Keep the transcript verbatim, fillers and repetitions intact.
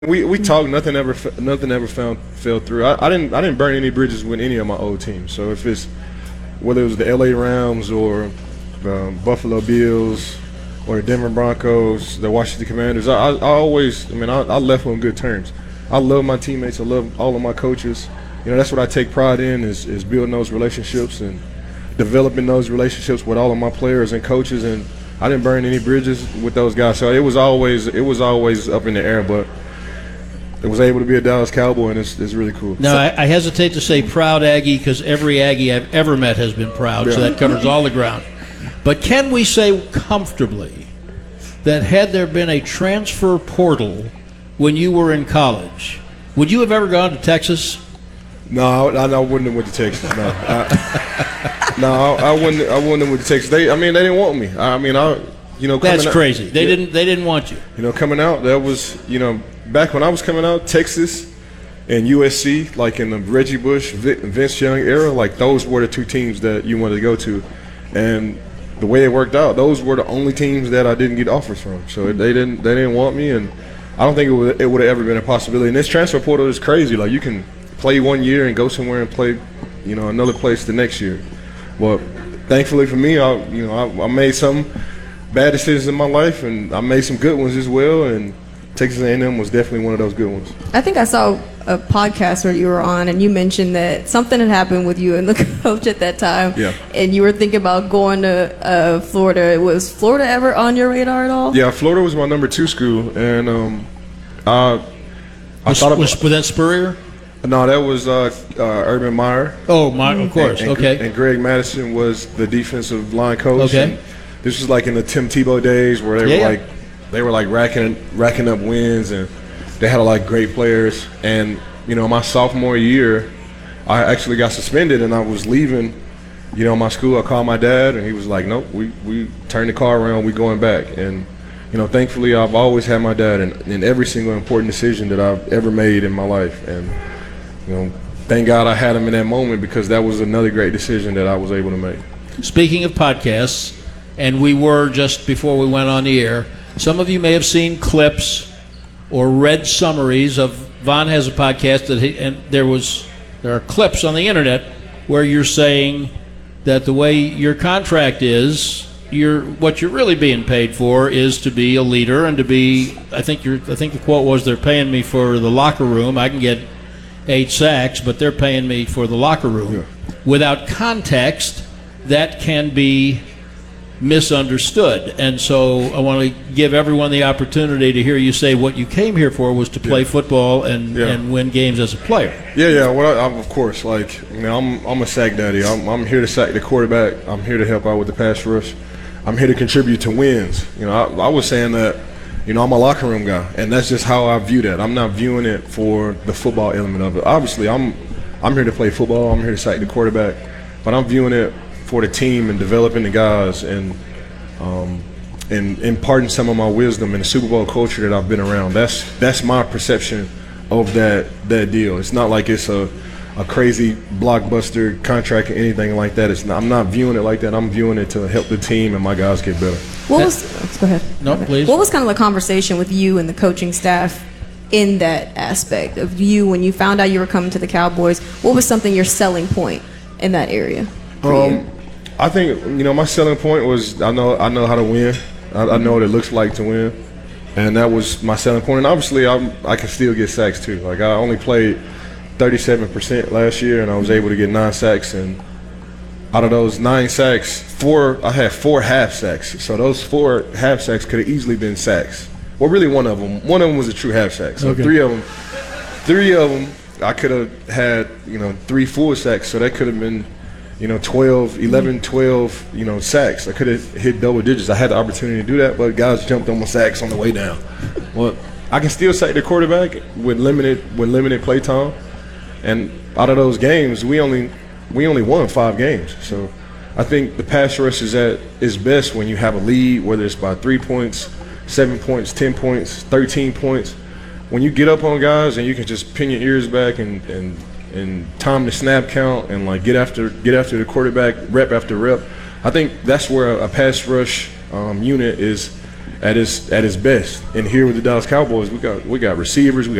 We we talked. Nothing ever nothing ever found fell through. I, I didn't I didn't burn any bridges with any of my old teams. So if it's whether it was the L A Rams or the Buffalo Bills or the Denver Broncos, the Washington Commanders, I, I, I always I mean I, I left on good terms. I love my teammates. I love all of my coaches. You know, that's what I take pride in is is building those relationships and developing those relationships with all of my players and coaches. And I didn't burn any bridges with those guys. So it was always it was always up in the air, but I was able to be a Dallas Cowboy, and it's, it's really cool. Now, I, I hesitate to say proud Aggie because every Aggie I've ever met has been proud, yeah. So that covers all the ground. But can we say comfortably that had there been a transfer portal when you were in college, would you have ever gone to Texas? No, I, I wouldn't have went to Texas. No, I, no, I, I wouldn't. I wouldn't have went to Texas. They, I mean, they didn't want me. I mean, I, you know, that's out, crazy. They yeah, didn't. They didn't want you. You know, coming out, that was, you know. Back when I was coming out, Texas and U S C, like in the Reggie Bush, Vince Young era, like those were the two teams that you wanted to go to. And the way it worked out, those were the only teams that I didn't get offers from. So they didn't they didn't want me, and I don't think it would it would have ever been a possibility. And this transfer portal is crazy. Like you can play one year and go somewhere and play, you know, another place the next year. Well, thankfully for me, I you know I, I made some bad decisions in my life, and I made some good ones as well. And Texas A and M was definitely one of those good ones. I think I saw a podcast where you were on, and you mentioned that something had happened with you and the coach at that time. Yeah. And you were thinking about going to uh, Florida. Was Florida ever on your radar at all? Yeah, Florida was my number two school, and um, I, I was, thought about, was, was that Spurrier? No, that was uh, uh, Urban Meyer. Oh, my, of course. And, and, okay. And Greg Madison was the defensive line coach. Okay. And this was like in the Tim Tebow days where they yeah, were yeah. like. They were like racking racking up wins, and they had a lot of great players. And you know, my sophomore year, I actually got suspended, and I was leaving. You know, my school. I called my dad, and he was like, "Nope, we we turned the car around. We going back." And you know, thankfully, I've always had my dad in, in every single important decision that I've ever made in my life. And you know, thank God I had him in that moment because that was another great decision that I was able to make. Speaking of podcasts, and we were just before we went on the air. Some of you may have seen clips or read summaries of Von has a podcast that he, and there was there are clips on the internet where you're saying that the way your contract is, you're what you're really being paid for is to be a leader and to be. I think you're. I think the quote was they're paying me for the locker room. I can get eight sacks, but they're paying me for the locker room. Yeah. Without context, that can be misunderstood, and so I want to give everyone the opportunity to hear you say what you came here for was to play yeah. football and, yeah. and win games as a player. Yeah, yeah. Well, I, I'm, of course, like you know, I'm I'm a sack daddy. I'm I'm here to sack the quarterback. I'm here to help out with the pass rush. I'm here to contribute to wins. You know, I, I was saying that. You know, I'm a locker room guy, and that's just how I view that. I'm not viewing it for the football element of it. Obviously, I'm I'm here to play football. I'm here to sack the quarterback, but I'm viewing it for the team and developing the guys and um, and imparting some of my wisdom in the Super Bowl culture that I've been around. That's that's my perception of that that deal. It's not like it's a, a crazy blockbuster contract or anything like that. It's not, I'm not viewing it like that. I'm viewing it to help the team and my guys get better. What was? Let's go ahead. No, okay. please. What was kind of the conversation with you and the coaching staff in that aspect of you when you found out you were coming to the Cowboys? What was something your selling point in that area? Um, I think you know my selling point was I know I know how to win. I, I know what it looks like to win, and that was my selling point. And obviously, I'm, I can still get sacks too. Like I only played thirty-seven percent last year, and I was able to get nine sacks. And out of those nine sacks, four I had four half sacks. So those four half sacks could have easily been sacks. Well, really, one of them. One of them was a true half sack. So okay. three of them, three of them, I could have had you know three full sacks. So that could have been. You know, twelve, eleven, twelve, you know, sacks. I could have hit double digits. I had the opportunity to do that, but guys jumped on my sacks on the way down. Well, I can still sack the quarterback with limited with limited play time. And out of those games, we only we only won five games. So I think the pass rush is at its best when you have a lead, whether it's by three points, seven points, ten points, thirteen points. When you get up on guys and you can just pin your ears back and, and and time the snap count and like get after get after the quarterback rep after rep. I think that's where a, a pass rush um, unit is at his at his best. And here with the Dallas Cowboys, we got we got receivers, we